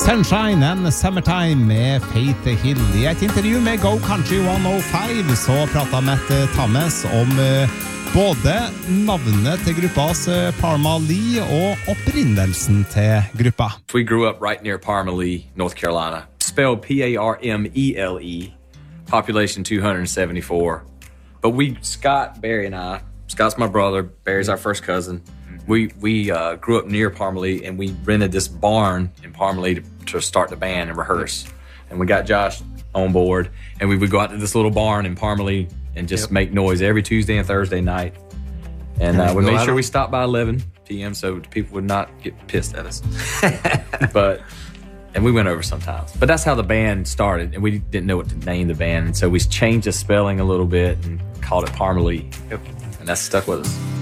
Sunshine and Summertime med Faith Hill. I et intervju med Go Country 105 så pratet Matt Thomas om både navnet til gruppas Parma Lee og opprinnelsen til gruppa. We grew up right near Parma Lee, North Carolina. Spelled Parmele, population 274. But Scott, Barry and I, Scott's my brother, Barry's our first cousin. We grew up near Parmalee, and we rented this barn in Parmalee to start the band and rehearse. And we got Josh on board, and we would go out to this little barn in Parmalee and just make noise every Tuesday and Thursday night. And we made sure we stopped by 11 p.m. so people would not get pissed at us. And we went over sometimes. But that's how the band started, and we didn't know what to name the band. And so we changed the spelling a little bit and called it Parmalee. Yep. And that's stuck with us.